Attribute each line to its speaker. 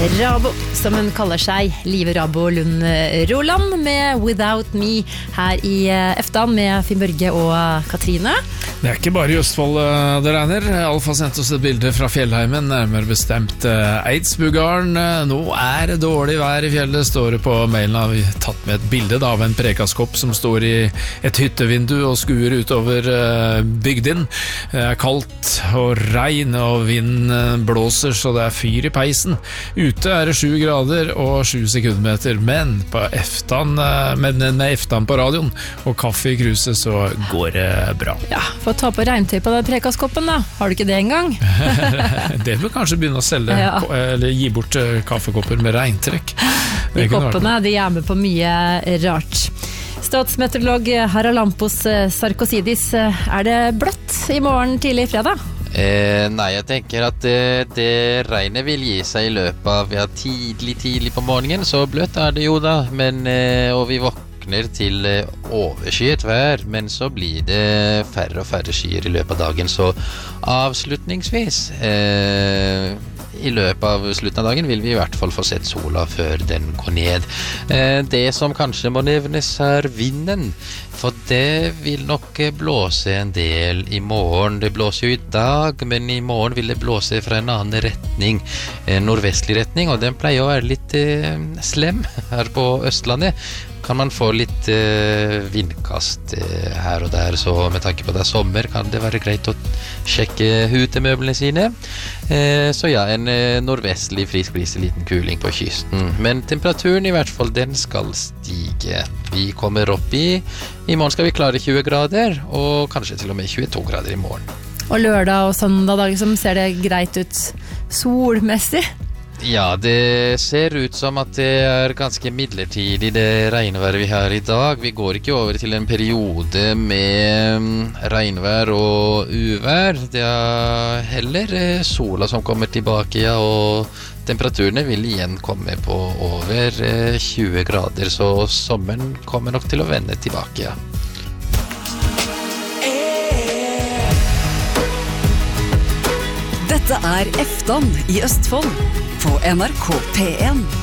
Speaker 1: Rabo, som hun kaller seg, Live Rabo Lund Roland med Without Me her i Eftan med Finn Børge og Katrine.
Speaker 2: Det ikke bare i Østfold det regner. Alfa sendte oss et bilde fra fjellheimen, nærmere bestemt Eidsbugarden. Nå det dårlig vær i fjellet, står det på mailen. Har vi tatt med et bilde av en prekaskopp som står i et hyttevindu og skuer utover bygden. Det kaldt og regn og vind blåser, så det fyr i peisen. Ute det 7 grader og 7 sekundmeter, men på Eftan, med Eftan på radioen og kaffe i kruset, så går det bra.
Speaker 1: Ja, få ta på regntøy på den prekaskoppen da. Har du ikke det engang?
Speaker 2: Det vil kanskje begynne å selge, ja. Eller gi bort kaffekopper med regntrekk.
Speaker 1: De koppene, de med på mye rart. Statsmeteorolog Haralampos Sarkosidis, det bløtt i morgen tidlig fredag?
Speaker 3: Nei, jeg tenker at det regnet vil gi seg i løpet av tidlig på morgenen, så bløtt det jo da, men, og vi våkner til overskyet vær, men så blir det færre og færre skyer i løpet av dagen, så avslutningsvis i løpet av slutten av dagen vil vi i hvert fall få sett sola før den går ned. Det som kanskje må nevnes vinden, for det vil nok blåse en del i morgen. Det blåser jo i dag, men i morgen vil det blåse fra en annen retning, nordvestlig retning, og den pleier å være litt slem her på Østlandet. Kan man få litt vindkast her og der, så med tanke på det sommer kan det være greit å sjekke hutemøblene sine. Så ja, en nordvestlig frisk bris, liten kuling på kysten. Men temperaturen i hvert fall, den skal stige. Vi kommer opp i morgen skal vi klare 20 grader, og kanskje til og med 22 grader i morgen.
Speaker 1: Og lørdag og søndag da, liksom, ser det greit ut solmessig?
Speaker 3: Ja, det ser ut som at det ganske midlertidig det regnværet vi har i dag. Vi går ikke over til en periode med regnvær og uvær. Det heller sola som kommer tilbake, ja, og temperaturene vil igjen komme på over 20 grader, så sommeren kommer nok til å vende tilbake, ja.
Speaker 4: Dette Eftan i Østfold på NRK P1.